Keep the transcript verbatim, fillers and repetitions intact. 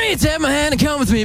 Hey, take my hand and come with me.